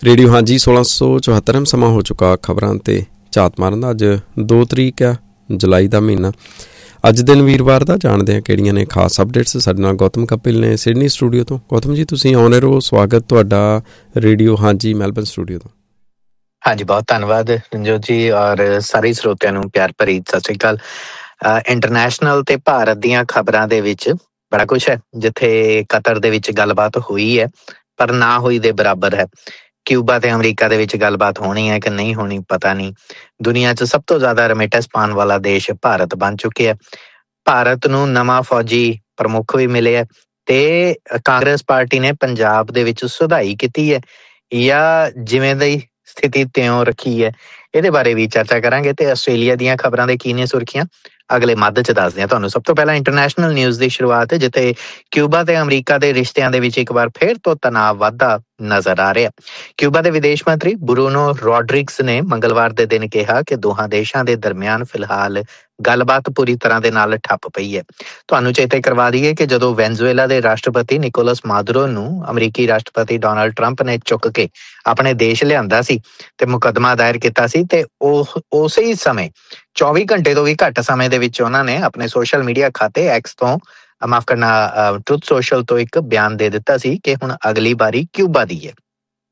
Radio ਹਾਂਜੀ 1674 ਸਮਾਂ ਹੋ ਚੁੱਕਾ ਖਬਰਾਂ ਤੇ ਝਾਤ ਮਾਰਨ ਦਾ। ਅੱਜ 2 ਤਰੀਕ ਆ ਜੁਲਾਈ ਦਾ ਮਹੀਨਾ। ਅੱਜ ਦਿਨ ਵੀਰਵਾਰ ਦਾ। ਜਾਣਦੇ ਹਾਂ ਕਿਹੜੀਆਂ ਨੇ ਖਾਸ ਅਪਡੇਟਸ। ਸਾਡੇ ਨਾਲ ਗੌਤਮ ਕਪਿਲ ਨੇ ਸਿਡਨੀ ਸਟੂਡੀਓ ਤੋਂ। ਗੌਤਮ ਜੀ ਤੁਸੀਂ ਆਨ 에ਅਰ ਹੋ, ਸਵਾਗਤ ਤੁਹਾਡਾ ਰੇਡੀਓ ਹਾਂਜੀ ਮੈਲਬਨ ਸਟੂਡੀਓ ਤੋਂ। ਹਾਂਜੀ, ਬਹੁਤ ਧੰਨਵਾਦ ਰਣਜੋਤ ਜੀ ਔਰ ਸਾਰੇ ਸਰੋਤਿਆਂ ਨੂੰ ਪਿਆਰ ਭਰੀ ਸਤਿ ਸ੍ਰੀ ਅਕਾਲ। ਇੰਟਰਨੈਸ਼ਨਲ ਤੇ ਭਾਰਤ ਦੀਆਂ ਖਬਰਾਂ ਦੇ ਵਿੱਚ ਬੜਾ ਕੁਛ ਹੈ। ਜਿੱਥੇ ਕਤਰ ਦੇ ਵਿੱਚ ਗੱਲਬਾਤ ਹੋਈ ਹੈ ਪਰ ਨਾ ਹੋਈ ਦੇ ਬਰਾਬਰ ਹੈ। ਕਿਊਬਾ ਤੇ ਅਮਰੀਕਾ ਦੇ ਵਿੱਚ ਗੱਲਬਾਤ ਹੋਣੀ ਹੈ ਕਿ ਨਹੀਂ ਹੋਣੀ ਪਤਾ ਨਹੀਂ। ਦੁਨੀਆ 'ਚ ਸਭ ਤੋਂ ਜ਼ਿਆਦਾ ਰਮਿਟੈਂਸ ਪਾਉਣ ਵਾਲਾ ਦੇਸ਼ ਭਾਰਤ ਬਣ ਚੁੱਕਿਆ। ਭਾਰਤ ਨੂੰ ਨਵਾਂ ਫੌਜੀ ਪ੍ਰਮੁੱਖ ਵੀ ਮਿਲਿਆ ਤੇ ਕਾਂਗਰਸ ਪਾਰਟੀ ਨੇ ਪੰਜਾਬ ਦੇ ਵਿੱਚ ਸੁਧਾਈ ਕੀਤੀ ਹੈ ਜਾਂ ਜਿਵੇਂ ਦੀ ਸਥਿਤੀ ਤਿਉਂ ਰੱਖੀ ਹੈ, ਇਹਦੇ ਬਾਰੇ ਵੀ ਚਰਚਾ ਕਰਾਂਗੇ। ਤੇ ਆਸਟ੍ਰੇਲੀਆ ਦੀਆਂ ਖਬਰਾਂ ਦੇ ਕੀ ਨੇ ਸੁਰਖੀਆਂ, ਅਗਲੇ ਮੱਧ 'ਚ ਦੱਸਦੇ ਹਾਂ ਤੁਹਾਨੂੰ। ਸਭ ਤੋਂ ਪਹਿਲਾਂ ਇੰਟਰਨੈਸ਼ਨਲ ਨਿਊਜ਼ ਦੀ ਸ਼ੁਰੂਆਤ, ਜਿੱਥੇ ਕਿਊਬਾ ਤੇ ਅਮਰੀਕਾ ਦੇ ਰਿਸ਼ਤਿਆਂ ਦੇ ਵਿੱਚ ਇੱਕ ਵਾਰ ਫਿਰ ਤੋਂ ਤਣਾਅ ਵੱਧਦਾ ਨਜ਼ਰ ਆ ਰਿਹਾ। ਕਿਊਬਾ ਦੇ ਵਿਦੇਸ਼ ਮੰਤਰੀ ਬਰੂਨੋ ਰੋਡਰਿਗਸ ਨੇ ਮੰਗਲਵਾਰ ਦੇ ਦਿਨ ਕਿਹਾ ਕਿ ਦੋਹਾਂ ਦੇਸ਼ਾਂ ਦੇ ਦਰਮਿਆਨ ਫਿਲਹਾਲ ਗੱਲਬਾਤ ਪੂਰੀ ਤਰ੍ਹਾਂ ਦੇ ਨਾਲ ਠੱਪ ਪਈ ਹੈ। ਤੁਹਾਨੂੰ ਚੇਤੇ ਕਰਵਾ ਦਈਏ ਕਿ ਜਦੋਂ ਵੈਨਜ਼ੂਏਲਾ ਦੇ ਰਾਸ਼ਟਰਪਤੀ ਨਿਕੋਲਸ ਮਾਦੁਰੋ ਨੂੰ ਅਮਰੀਕੀ ਰਾਸ਼ਟਰਪਤੀ ਡੋਨਾਲਡ ਟਰੰਪ ਨੇ ਚੁੱਕ ਕੇ ਆਪਣੇ ਦੇਸ਼ ਲਿਆਂਦਾ ਸੀ ਤੇ ਮੁਕੱਦਮਾ ਦਾਇਰ ਕੀਤਾ ਸੀ, ਤੇ ਉਹ ਉਸੇ ਹੀ ਸਮੇਂ 24 ਘੰਟੇ ਤੋਂ ਵੀ ਘੱਟ ਸਮੇਂ ਦੇ ਵਿੱਚ ਉਹਨਾਂ ਨੇ ਆਪਣੇ ਸੋਸ਼ਲ ਮੀਡੀਆ ਖਾਤੇ ਐਕਸ ਤੋਂ ਮਾਫ ਕਰਨਾ ਟਰੂਥ ਸੋਸ਼ਲ ਤੋਂ ਇੱਕ ਬਿਆਨ ਦੇ ਦਿੱਤਾ ਸੀ ਕਿ ਹੁਣ ਅਗਲੀ ਵਾਰੀ ਕਿਊਬਾ ਦੀ ਹੈ।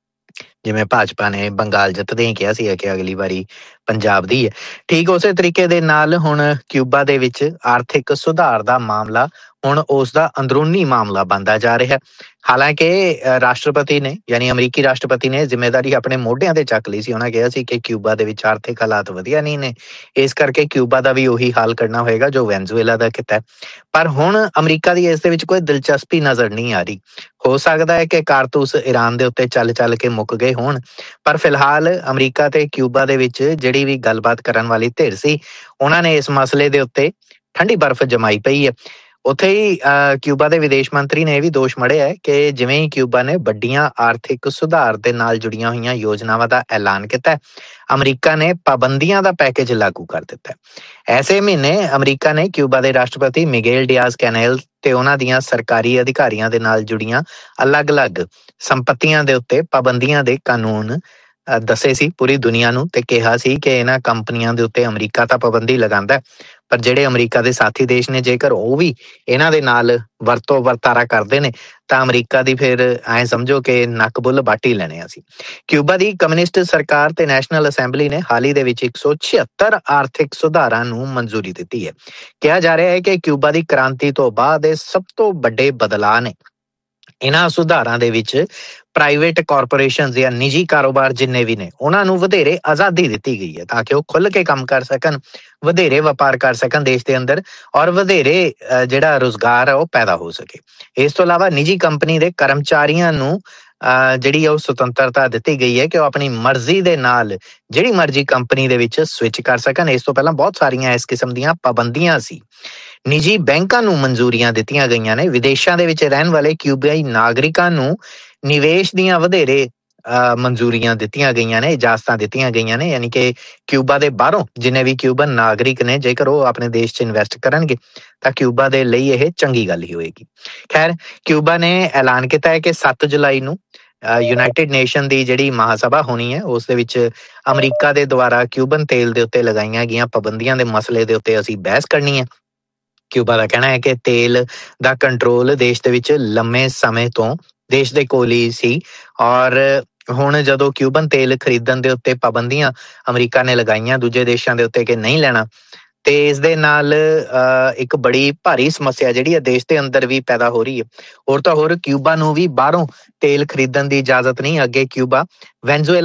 ਜਿਵੇਂ ਭਾਜਪਾ ਨੇ ਬੰਗਾਲ ਜਿੱਤਦੇ ਹੀ ਕਿਹਾ ਸੀ ਕਿ ਅਗਲੀ ਵਾਰੀ ਪੰਜਾਬ ਦੀ ਹੈ। ਠੀਕ ਉਸੇ ਤਰੀਕੇ ਦੇ ਨਾਲ ਹੁਣ ਕਿਊਬਾ ਦੇ ਵਿੱਚ ਆਰਥਿਕ ਸੁਧਾਰ ਦਾ ਮਾਮਲਾ ਹੁਣ ਉਸ ਦਾ ਅੰਦਰੂਨੀ ਮਾਮਲਾ ਬਣਦਾ ਜਾ ਰਿਹਾ। ਹਾਲਾਂਕਿ ਰਾਸ਼ਟਰਪਤੀ ਨੇ ਯਾਨੀ ਅਮਰੀਕੀ ਰਾਸ਼ਟਰਪਤੀ ਨੇ ਜ਼ਿੰਮੇਵਾਰੀ ਆਪਣੇ ਮੋਢਿਆਂ ਤੇ ਚੱਕ ਲਈ ਸੀ। ਉਹਨਾਂ ਕਿਹਾ ਸੀ ਕਿ ਕਿਊਬਾ ਦੇ ਵਿੱਚ ਆਰਥਿਕ ਹਾਲਾਤ ਵਧੀਆ ਨਹੀਂ ਨੇ, ਇਸ ਕਰਕੇ ਕਿਊਬਾ ਦਾ ਵੀ ਉਹੀ ਹਾਲ ਕਰਨਾ ਹੋਏਗਾ ਜੋ ਵੈਨਜ਼ੂਏਲਾ ਦਾ ਕੀਤਾ। ਪਰ ਹੁਣ ਅਮਰੀਕਾ ਦੀ ਇਸ ਦੇ ਵਿੱਚ ਕੋਈ ਦਿਲਚਸਪੀ ਨਜ਼ਰ ਨਹੀਂ ਆ ਰਹੀ। ਹੋ ਸਕਦਾ ਹੈ ਕਿ ਕਾਰਤੂਸ ਈਰਾਨ ਦੇ ਉੱਤੇ ਚੱਲ ਕੇ ਮੁੱਕ ਗਏ ਹੋਣ, ਪਰ ਫਿਲਹਾਲ ਅਮਰੀਕਾ ਤੇ ਕਿਊਬਾ ਦੇ ਵਿੱਚ ਜਿਹੜੀ ਵੀ ਗੱਲਬਾਤ ਕਰਨ ਵਾਲੀ ਧਿਰ ਸੀ, ਉਹਨਾਂ ਨੇ ਇਸ ਮਸਲੇ ਦੇ ਉੱਤੇ ਠੰਡੀ ਬਰਫ਼ ਜਮਾਈ ਪਈ ਹੈ। ਉੱਥੇ ਹੀ ਕਿਊਬਾ ਦੇ ਵਿਦੇਸ਼ ਮੰਤਰੀ ਨੇ ਇਹ ਵੀ ਦੋਸ਼ ਮੜਿਆ ਹੈ ਕਿ ਜਿਵੇਂ ਹੀ ਕਿਊਬਾ ਨੇ ਵੱਡੀਆਂ ਆਰਥਿਕ ਸੁਧਾਰ ਦੇ ਨਾਲ ਜੁੜੀਆਂ ਹੋਈਆਂ ਯੋਜਨਾਵਾਂ ਦਾ ਐਲਾਨ ਕੀਤਾ, ਅਮਰੀਕਾ ਨੇ ਪਾਬੰਦੀਆਂ ਦਾ ਪੈਕੇਜ ਲਾਗੂ ਕਰ ਦਿੱਤਾ। ਐਸੇ ਮਹੀਨੇ ਅਮਰੀਕਾ ਨੇ ਕਿਊਬਾ ਦੇ ਰਾਸ਼ਟਰਪਤੀ ਮਿਗੇਲ ਡਿਆਜ਼ ਕੈਨੇਲ ਤੇ ਉਹਨਾਂ ਦੀਆਂ ਸਰਕਾਰੀ ਅਧਿਕਾਰੀਆਂ ਦੇ ਨਾਲ ਜੁੜੀਆਂ ਅਲੱਗ-ਅਲੱਗ ਸੰਪਤੀਆਂ ਦੇ ਉੱਤੇ ਪਾਬੰਦੀਆਂ ਦੇ ਕਾਨੂੰਨ ਦੱਸੇ ਸੀ ਪੂਰੀ ਦੁਨੀਆ ਨੂੰ, ਤੇ ਕਿਹਾ ਸੀ ਕਿ ਇਹਨਾਂ ਕੰਪਨੀਆਂ ਦੇ ਉੱਤੇ ਅਮਰੀਕਾ ਤਾਂ ਪਾਬੰਦੀ ਲਗਾਉਂਦਾ, ਪਰ ਜਿਹੜੇ ਅਮਰੀਕਾ ਦੇ ਸਾਥੀ ਦੇਸ਼ ਨੇ ਜੇਕਰ ਉਹ ਵੀ ਇਹਨਾਂ ਦੇ ਨਾਲ ਵਰਤੋਂ ਵਰਤਾਰਾ ਕਰਦੇ ਨੇ ਤਾਂ ਅਮਰੀਕਾ ਦੀ ਫਿਰ ਐਂ ਸਮਝੋ ਕਿ ਨੱਕ ਬੁੱਲ ਵੱਟ ਹੀ ਲੈਣੇ ਅਸੀਂ। ਕਿਊਬਾ ਦੀ ਕਮਿਊਨਿਸਟ ਸਰਕਾਰ ਤੇ ਨੈਸ਼ਨਲ ਅਸੈਂਬਲੀ ਨੇ ਹਾਲ ਹੀ ਦੇ ਵਿੱਚ 176 ਆਰਥਿਕ ਸੁਧਾਰਾਂ ਨੂੰ ਮਨਜ਼ੂਰੀ ਦਿੱਤੀ ਹੈ। ਕਿਹਾ ਜਾ ਰਿਹਾ ਹੈ ਕਿ ਕਿਊਬਾ ਦੀ ਕ੍ਰਾਂਤੀ ਤੋਂ ਬਾਅਦ ਇਹ ਸਭ ਤੋਂ ਵੱਡੇ ਬਦਲਾਅ ਨੇ। ਇਹਨਾਂ ਸੁਧਾਰਾਂ ਦੇ ਵਿੱਚ ਪ੍ਰਾਈਵੇਟ ਕਾਰਪੋਰੇਸ਼ਨ ਜਾਂ ਨਿੱਜੀ ਕਾਰੋਬਾਰ ਜਿੰਨੇ ਵੀ ਨੇ ਉਹਨਾਂ ਨੂੰ ਵਧੇਰੇ ਆਜ਼ਾਦੀ ਦਿੱਤੀ ਗਈ ਹੈ ਤਾਂ ਕਿ ਉਹ ਖੁੱਲ੍ਹ ਕੇ ਕੰਮ ਕਰ ਸਕਣ, ਵਧੇਰੇ ਵਪਾਰ ਕਰ ਸਕਣ ਦੇਸ਼ ਦੇ ਅੰਦਰ, ਔਰ ਵਧੇਰੇ ਜਿਹੜਾ ਰੁਜ਼ਗਾਰ ਹੈ ਉਹ ਪੈਦਾ ਹੋ ਸਕੇ। ਇਸ ਤੋਂ ਇਲਾਵਾ ਨਿੱਜੀ ਕੰਪਨੀ ਦੇ ਕਰਮਚਾਰੀਆਂ ਨੂੰ ਜਿਹੜੀ ਉਹ ਸੁਤੰਤਰਤਾ ਦਿੱਤੀ ਗਈ ਹੈ ਕਿ ਉਹ ਆਪਣੀ ਮਰਜ਼ੀ ਦੇ ਨਾਲ ਜਿਹੜੀ ਮਰਜ਼ੀ ਕੰਪਨੀ ਦੇ ਵਿੱਚ ਸਵਿੱਚ ਕਰ ਸਕਣ। ਇਸ ਤੋਂ ਪਹਿਲਾਂ ਬਹੁਤ ਸਾਰੀਆਂ ਇਸ ਕਿਸਮ ਦੀਆਂ ਪਾਬੰਦੀਆਂ ਸੀ। ਨਿੱਜੀ ਬੈਂਕਾਂ ਨੂੰ ਮਨਜ਼ੂਰੀਆਂ ਦਿੱਤੀਆਂ ਗਈਆਂ ਨੇ। ਵਿਦੇਸ਼ਾਂ ਦੇ ਵਿੱਚ ਰਹਿਣ ਵਾਲੇ ਕਿਊਬਾਈ ਨਾਗਰਿਕਾਂ ਨੂੰ ਨਿਵੇਸ਼ ਦੀਆਂ ਵਧੇਰੇ ਮਨਜ਼ੂਰੀਆਂ ਦਿੱਤੀਆਂ ਗਈਆਂ ਨੇ, ਇਜਾਜ਼ਤਾਂ ਦਿੱਤੀਆਂ ਗਈਆਂ ਨੇ। ਯਾਨੀ ਕਿ ਕਿਊਬਾ ਦੇ ਬਾਹਰੋਂ ਜਿੰਨੇ ਵੀ ਕਿਊਬਨ ਨਾਗਰਿਕ ਨੇ, ਜੇਕਰ ਉਹ ਆਪਣੇ ਦੇਸ਼ 'ਚ ਇਨਵੈਸਟ ਕਰਨਗੇ ਤਾਂ ਕਿਊਬਾ ਦੇ ਲਈ ਇਹ ਚੰਗੀ ਗੱਲ ਹੀ ਹੋਏਗੀ। ਖੈਰ, ਕਿਊਬਾ ਨੇ ਐਲਾਨ ਕੀਤਾ ਹੈ ਕਿ 7 ਜੁਲਾਈ ਨੂੰ ਯੂਨਾਈਟਿਡ ਨੇਸ਼ਨ ਦੀ ਜਿਹੜੀ ਮਹਾਸਭਾ ਹੋਣੀ ਹੈ ਉਸ ਦੇ ਵਿੱਚ ਅਮਰੀਕਾ ਦੇ ਦੁਆਰਾ ਕਿਊਬਨ ਤੇਲ ਦੇ ਉੱਤੇ ਲਗਾਈਆਂ ਗਈਆਂ ਪਾਬੰਦੀਆਂ ਦੇ ਮਸਲੇ ਦੇ ਉੱਤੇ ਅਸੀਂ ਬਹਿਸ ਕਰਨੀ ਹੈ। ਕਿਊਬਾ ਦਾ ਕਹਿਣਾ ਹੈ ਕਿ ਤੇਲ ਦਾ ਕੰਟਰੋਲ ਦੇਸ਼ ਦੇ ਵਿੱਚ ਲੰਮੇ ਸਮੇਂ ਤੋਂ ਦੇਸ਼ ਦੇ ਕੋਲ ਹੀ ਸੀ, ਔਰ ਹੁਣ ਜਦੋਂ ਕਿਊਬਨ ਤੇਲ ਖਰੀਦਣ ਦੇ ਉੱਤੇ ਪਾਬੰਦੀਆਂ ਅਮਰੀਕਾ ਨੇ ਲਗਾਈਆਂ ਦੂਜੇ ਦੇਸ਼ਾਂ ਦੇ ਉੱਤੇ ਕਿ ਨਹੀਂ ਲੈਣਾ, ਤੇ ਇਸ ਦੇ ਨਾਲ ਇੱਕ ਬੜੀ ਭਾਰੀ ਸਮੱਸਿਆ ਜਿਹੜੀ ਹੈ ਦੇਸ਼ ਦੇ ਅੰਦਰ ਵੀ ਪੈਦਾ ਹੋ ਰਹੀ ਹੈ। ਹੋਰ ਤਾਂ ਹੋਰ ਕਿਊਬਾ ਨੂੰ ਵੀ ਬਾਹਰੋਂ ਤੇਲ ਖਰੀਦਣ ਦੀ ਇਜਾਜ਼ਤ ਨਹੀਂ। ਅੱਗੇ ਕਿਊਬਾ ਵੈਨਜ਼ੂਏਲਾ